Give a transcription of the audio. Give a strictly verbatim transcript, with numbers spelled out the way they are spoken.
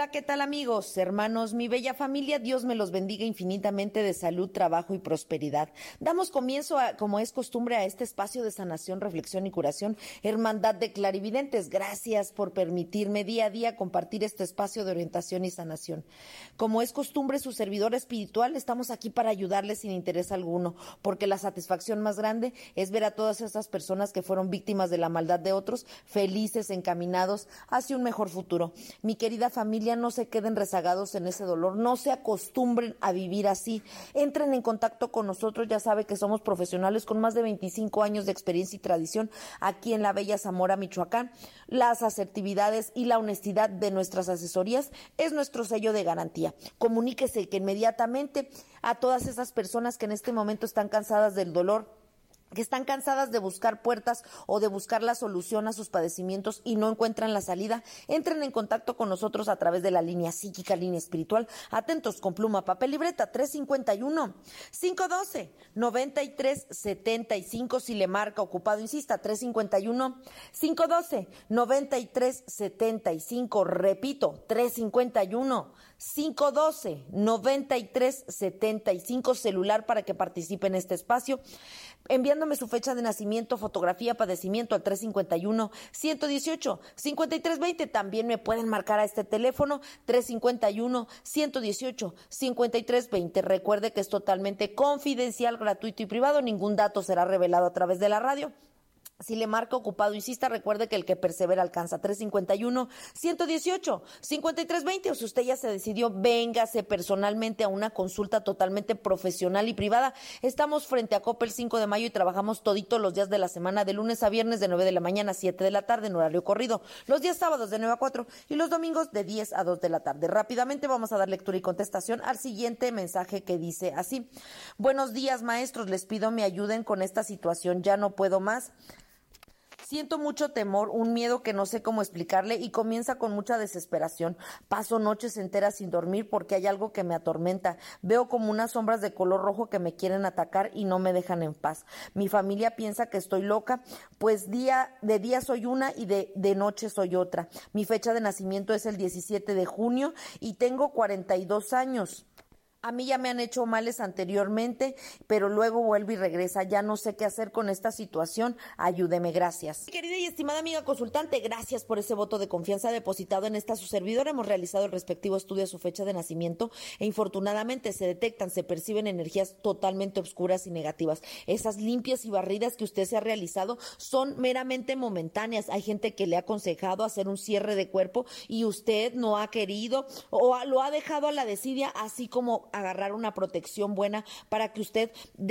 Hola, ¿qué tal amigos, hermanos, mi bella familia? Dios me los bendiga infinitamente de salud, trabajo y prosperidad. Damos comienzo, a, como es costumbre, a este espacio de sanación, reflexión y curación, Hermandad de Clarividentes. Gracias por permitirme día a día compartir este espacio de orientación y sanación. Como es costumbre, su servidor espiritual, estamos aquí para ayudarles sin interés alguno, porque la satisfacción más grande es ver a todas esas personas que fueron víctimas de la maldad de otros, felices, encaminados hacia un mejor futuro. Mi querida familia, no se queden rezagados en ese dolor, no se acostumbren a vivir así. Entren en contacto con nosotros, ya sabe que somos profesionales con más de veinticinco años de experiencia y tradición aquí en la bella Zamora, Michoacán. Las asertividades y la honestidad de nuestras asesorías es nuestro sello de garantía. Comuníquese que inmediatamente a todas esas personas que en este momento están cansadas del dolor, que están cansadas de buscar puertas o de buscar la solución a sus padecimientos y no encuentran la salida, entren en contacto con nosotros a través de la línea psíquica, línea espiritual. Atentos con pluma, papel, libreta, tres cinco uno, cinco uno dos, nueve tres siete cinco. Si le marca ocupado, insista, tres cinco uno, cinco uno dos, nueve tres siete cinco. Repito, tres cinco uno, cinco uno dos, nueve tres siete cinco. Celular para que participe en este espacio, enviándome su fecha de nacimiento, fotografía, padecimiento al tres cinco uno, uno uno ocho, cinco tres dos cero. También me pueden marcar a este teléfono tres cinco uno, uno uno ocho, cinco tres dos cero. Recuerde que es totalmente confidencial, gratuito y privado. Ningún dato será revelado a través de la radio. Si le marca ocupado, insista, recuerde que el que persevera alcanza. Tres cinco uno, uno uno ocho, cinco tres dos cero. O si usted ya se decidió, véngase personalmente a una consulta totalmente profesional y privada. Estamos frente a Coppel cinco de mayo y trabajamos toditos los días de la semana, de lunes a viernes de nueve de la mañana a siete de la tarde en horario corrido. Los días sábados de nueve a cuatro y los domingos de diez a dos de la tarde. Rápidamente vamos a dar lectura y contestación al siguiente mensaje que dice así. Buenos días, maestros. Les pido me ayuden con esta situación. Ya no puedo más. Siento mucho temor, un miedo que no sé cómo explicarle y comienza con mucha desesperación. Paso noches enteras sin dormir porque hay algo que me atormenta. Veo como unas sombras de color rojo que me quieren atacar y no me dejan en paz. Mi familia piensa que estoy loca, pues día de día soy una y de, de noche soy otra. Mi fecha de nacimiento es el diecisiete de junio y tengo cuarenta y dos años. A mí ya me han hecho males anteriormente, pero luego vuelve y regresa. Ya no sé qué hacer con esta situación. Ayúdeme, gracias. Querida y estimada amiga consultante, gracias por ese voto de confianza depositado en esta su servidora. Hemos realizado el respectivo estudio a su fecha de nacimiento e infortunadamente se detectan, se perciben energías totalmente oscuras y negativas. Esas limpias y barridas que usted se ha realizado son meramente momentáneas. Hay gente que le ha aconsejado hacer un cierre de cuerpo y usted no ha querido o lo ha dejado a la desidia, así como agarrar una protección buena para que usted